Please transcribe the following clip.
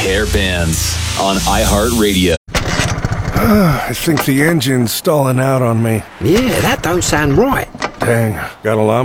Hair Bands on iHeartRadio. I think the engine's stalling out on me. Yeah, that don't sound right. Dang, got a lot